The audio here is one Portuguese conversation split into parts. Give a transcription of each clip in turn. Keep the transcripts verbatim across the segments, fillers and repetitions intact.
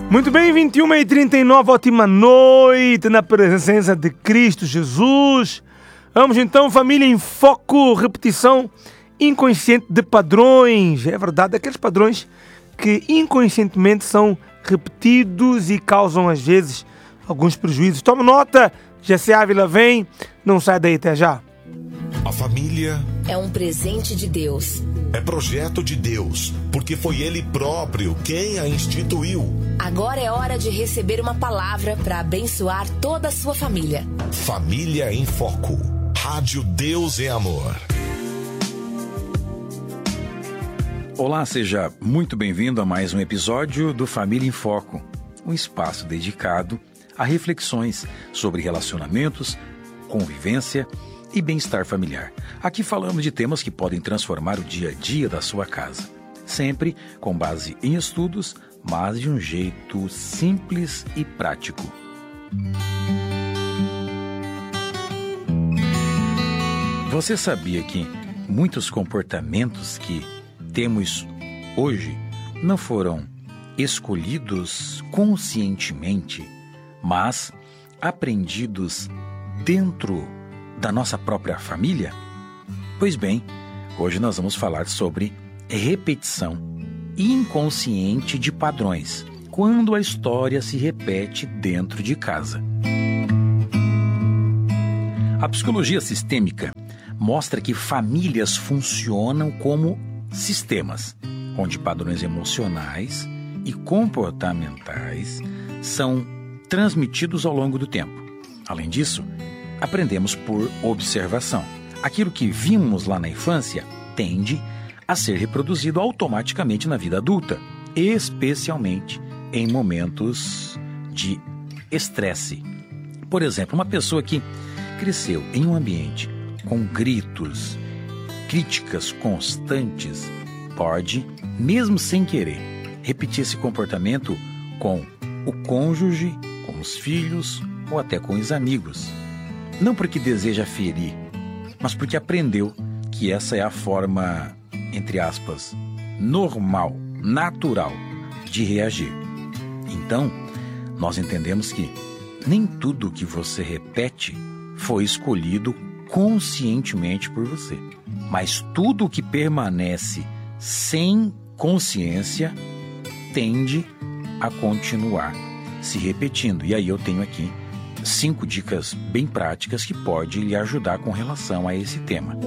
Muito bem, vinte e uma e trinta e nove, ótima noite na presença de Cristo Jesus. Vamos então, família em foco, repetição inconsciente de padrões. É verdade, aqueles padrões que inconscientemente são repetidos e causam às vezes alguns prejuízos. Toma nota, Jessé Ávila vem, não sai daí até já. A família é um presente de Deus. É projeto de Deus, porque foi Ele próprio quem a instituiu. Agora é hora de receber uma palavra para abençoar toda a sua família. Família em Foco. Rádio Deus é Amor. Olá, seja muito bem-vindo a mais um episódio do Família em Foco, um espaço dedicado a reflexões sobre relacionamentos, convivência e bem-estar familiar. Aqui falamos de temas que podem transformar o dia a dia da sua casa, sempre com base em estudos, mas de um jeito simples e prático. Você sabia que muitos comportamentos que temos hoje não foram escolhidos conscientemente, mas aprendidos dentro da nossa própria família? Pois bem, hoje nós vamos falar sobre repetição inconsciente de padrões, quando a história se repete dentro de casa. A psicologia sistêmica mostra que famílias funcionam como sistemas, onde padrões emocionais e comportamentais são transmitidos ao longo do tempo. Além disso, aprendemos por observação. Aquilo que vimos lá na infância tende a ser reproduzido automaticamente na vida adulta, especialmente em momentos de estresse. Por exemplo, uma pessoa que cresceu em um ambiente com gritos, críticas constantes, pode, mesmo sem querer, repetir esse comportamento com o cônjuge, com os filhos ou até com os amigos. Não porque deseja ferir, mas porque aprendeu que essa é a forma, entre aspas, normal, natural de reagir. Então, nós entendemos que nem tudo que você repete foi escolhido conscientemente por você, mas tudo que permanece sem consciência tende a continuar se repetindo. E aí eu tenho aqui cinco dicas bem práticas que podem lhe ajudar com relação a esse tema.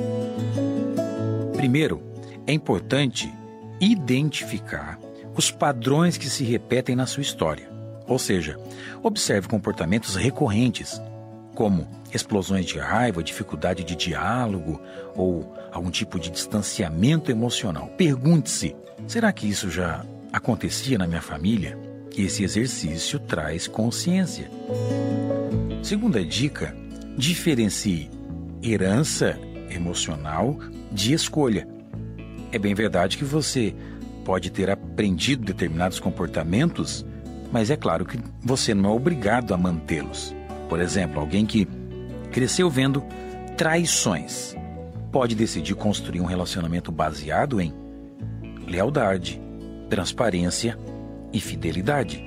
Primeiro, é importante identificar os padrões que se repetem na sua história. Ou seja, observe comportamentos recorrentes, como explosões de raiva, dificuldade de diálogo ou algum tipo de distanciamento emocional. Pergunte-se, será que isso já acontecia na minha família? Esse exercício traz consciência. Segunda dica, diferencie herança emocional de escolha. É bem verdade que você pode ter aprendido determinados comportamentos, mas é claro que você não é obrigado a mantê-los. Por exemplo, alguém que cresceu vendo traições pode decidir construir um relacionamento baseado em lealdade, transparência e fidelidade.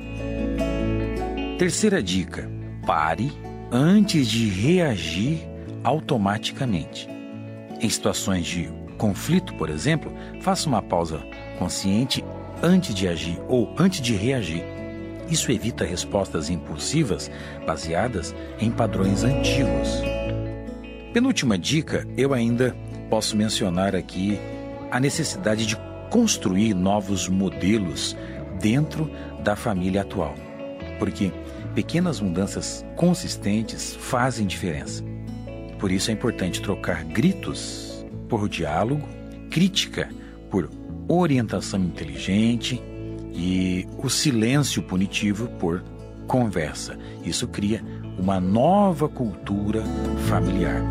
Terceira dica, pare antes de reagir automaticamente. Em situações de conflito, por exemplo, faça uma pausa consciente antes de agir ou antes de reagir. Isso evita respostas impulsivas baseadas em padrões antigos. Penúltima dica, eu ainda posso mencionar aqui a necessidade de construir novos modelos dentro da família atual, porque pequenas mudanças consistentes fazem diferença. Por isso é importante trocar gritos por diálogo, crítica por orientação inteligente e o silêncio punitivo por conversa. Isso cria uma nova cultura familiar.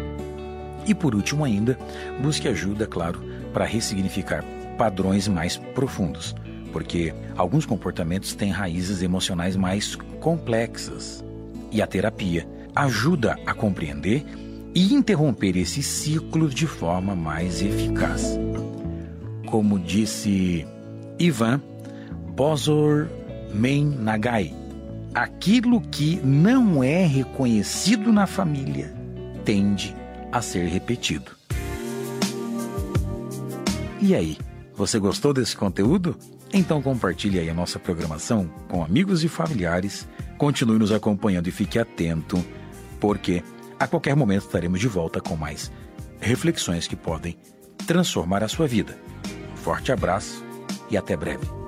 E por último ainda, busque ajuda, claro, para ressignificar padrões mais profundos, porque alguns comportamentos têm raízes emocionais mais complexas. E a terapia ajuda a compreender e interromper esse ciclo de forma mais eficaz. Como disse Ivan Bozor Men Nagai. Aquilo que não é reconhecido na família tende a ser repetido. E aí, você gostou desse conteúdo? Então compartilhe aí a nossa programação com amigos e familiares. Continue nos acompanhando e fique atento, porque a qualquer momento estaremos de volta com mais reflexões que podem transformar a sua vida. Um forte abraço e até breve.